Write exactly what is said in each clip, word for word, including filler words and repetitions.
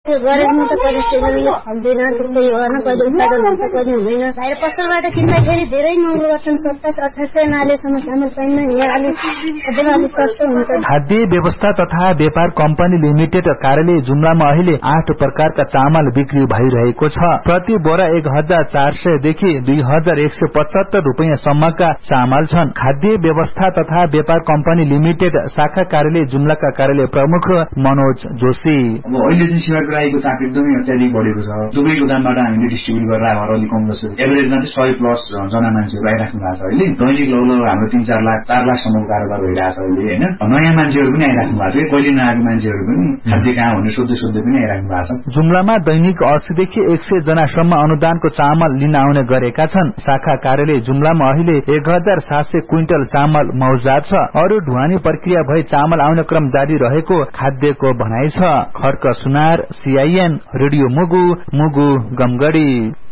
गरेको त परिस्थितिले सक्दैन, त्यस्तै हो होइन, कहिले उत्पादन हुन्छ कहिले हुँदैन। बाहिर पसलबाट किन्दाखेरि धेरै महँगो गर्छन्, सत्ताइस अठाइस सय नालेसम्म चामल पाइन्न, यहाँ अलिक एकदम अलिक सस्तो हुन्छ। खाद्य व्यवस्था तथा व्यापार कम्पनी लिमिटेड कार्यालय जुम्लामा अहिले आठ प्रकारका चामल बिक्री भइरहेको छ। प्रति बोरा एक हजार चार सय देखि दुई हजार एक सय पचहत्तर रूपियाँ सम्मका चामल छन्। खाद्य व्यवस्था तथा व्यापार कम्पनी लिमिटेड शाखा कार्यालय जुम्लाका कार्यालय प्रमुख मनोज जोशी। अब अहिले चाहिँ सिवाग्राहीको चाप एकदमै अत्याधिक बढेको छ। दुवै दोकानबाट हामीले डिस्ट्रिब्युट गरेर आएर अलि कम जस्तो एभरेजमा चाहिँ सय प्लस जना मान्छेहरू आइराख्नु भएको छ। अहिले दैनिक लगभग हाम्रो तीन चार लाख चार लाखसम्मको कारोबार भइरहेको छ अहिले होइन। नयाँ मान्छेहरू पनि आइराख्नु भएको छ, कहिले नआएको मान्छेहरू पनि खाद्य कहाँ हुने सोध्दै सोध्दै पनि आइराख्नु भएको छ। जुम्लामा दैनिक अस्सीदेखि एक सय जनासम्म अनुदानको चामल लिन आउने गरेका छन्। शाखा कार्यालय जुम्लामा अहिले एक हजार सात सय क्विन्टल चामल मौजाद छ। अरू ढुवानी प्रक्रिया भई चामल आउने क्रम जारी रहेको खाद्यको भनाइ छ। खर्क सुनार, सीआईएन, रेडियो मुगु, मुगु गमगढ़ी।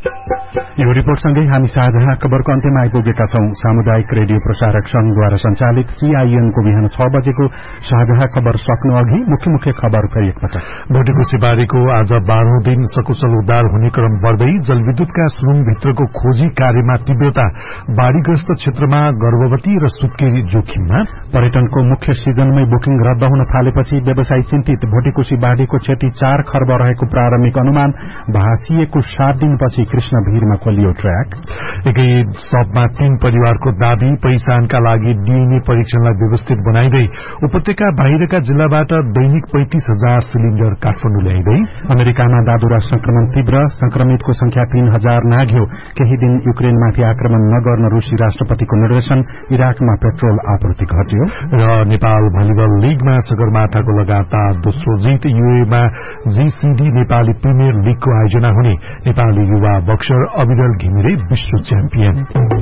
यो रिपोर्टसँगै हामी साझा खबरको अन्त्यमा आइपुगेका छौं। सामुदायिक रेडियो प्रसारक संघद्वारा संचालित सीआईएनको बिहान छ बजेको साझा खबर सक्नु अघि मुख्य मुख्य खबर फेरि एकपटक। भोटेकोशी बारीको आज बाह्रौं दिन सकुशल उद्धार हुने क्रम बढ्दै जलविद्युतका सुरुङभित्रको खोजी कार्यमा तीव्रता। बाढ़ीग्रस्त क्षेत्रमा गर्भवती र सुत्केरी जोखिममा। पर्यटनको मुख्य सिजनमै बुकिङ रद्द हुन थालेपछि व्यवसायी चिन्तित। भोटेकोशी बाढ़ीको क्षति चार खर्ब रहेको प्रारम्भिक अनुमान। भाँसिएको सात दिनपछि कृष्ण भीरमा खोलियो ट्र्याक। एकै सबमा तीन परिवारको दाबी। पहिचानका लागि डीएनए परीक्षणलाई व्यवस्थित बनाइँदै उपत्यका बाहिरका जिल्लाबाट दैनिक पैंतीस हजार सिलिण्डर काठमाडौँ ल्याइँदै। अमेरिकामा दादुरा संक्रमण तीव्र। संक्रमितको संख्या तीन हजार नाग्यो। केही दिन युक्रेनमाथि आक्रमण नगर्न रूसी राष्ट्रपतिको निर्देशन। इराकमा पेट्रोल आपूर्ति घट्यो। र नेपाल भलिबल लीगमा सगरमाथाको लगातार दोस्रो जित। यूएमा जीसीडी नेपाली प्रिमियर लीगको आयोजना हुने। नेपाली युवा बक्सर अविरल घिमिरे विश्व च्याम्पियन।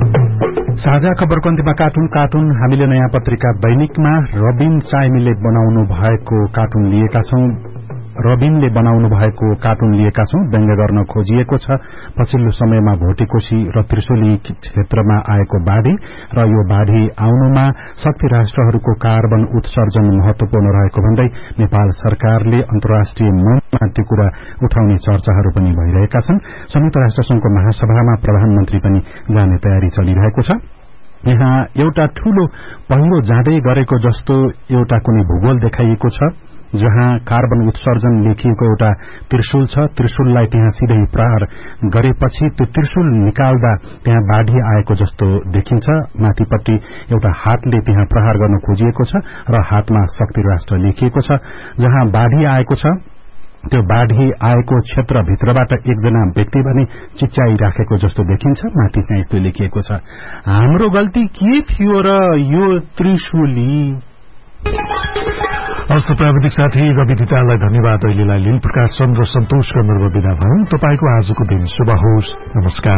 साझा खबरको अन्त्यमा कार्टुन कार्टुन हामीले नयाँ पत्रिका दैनिकमा रबिन चाइमीले बनाउनु भएको कार्टुन लिएका छौं। रबिनले बनाउनु भएको कार्टुन लिएका छौं। व्यङ्ग्य गर्न खोजिएको छ पछिल्लो समयमा भोटेकोशी र त्रिशुली क्षेत्रमा आएको बाढ़ी र यो बाढ़ी आउनुमा शक्ति राष्ट्रहरूको कार्बन उत्सर्जन महत्वपूर्ण रहेको भन्दै नेपाल सरकारले अन्तर्राष्ट्रिय मञ्चमा त्यो कुरा उठाउने चर्चाहरू पनि भइरहेका छन्। संयुक्त राष्ट्र संघको महासभामा प्रधानमन्त्री पनि जाने तयारी चलिरहेको छ। यहाँ एउटा ठूलो पहिरो जाँदै गरेको जस्तो एउटा कुनै भूगोल देखाइएको छ जहाँ कार्बन उत्सर्जन लेखिएको एउटा त्रिशूल छ। त्रिशूललाई त्यहाँ सिधै प्रहार गरेपछि त्यो त्रिशूल निकाल्दा त्यहाँ बाढ़ी आएको जस्तो देखिन्छ। माथिपट्टि एउटा हातले त्यहाँ प्रहार गर्न खोजिएको छ र हातमा शक्ति राष्ट्र लेखिएको छ। जहाँ बाढ़ी आएको छ त्यो बाढ़ी आएको क्षेत्रभित्रबाट एकजना व्यक्ति भने चिच्चाइराखेको जस्तो देखिन्छ। माथि चाहिँ यस्तो लेखिएको छ, हाम्रो गल्ती के थियो र यो त्रिशूली। हस्त प्राविधिक साथी रवि दिताललाई धन्यवाद। अहिलेलाई लील प्रकाश चन्द्र सन्तोष र बिदा भयौं। तपाईको आजको दिन शुभ होस्। नमस्कार।